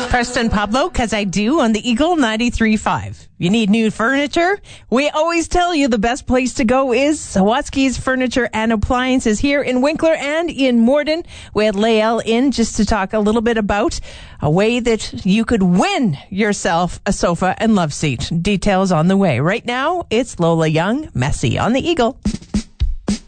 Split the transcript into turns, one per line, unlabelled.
Preston Pablo, because I do, on the Eagle 93.5. You need new furniture? We always tell you the best place to go is Sawatsky's Furniture and Appliances here in Winkler and in Morden. We had Lael in just to talk a little bit about a way that you could win yourself a sofa and love seat. Details on the way. Right now, it's Lola Young, Messy on the Eagle.